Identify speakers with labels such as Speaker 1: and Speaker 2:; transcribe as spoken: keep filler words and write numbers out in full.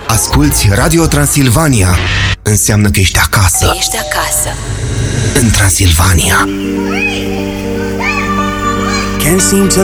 Speaker 1: Asculți Radio Transilvania. Înseamnă că ești acasă.
Speaker 2: Ești acasă.
Speaker 1: În Transilvania.
Speaker 3: Can't seem to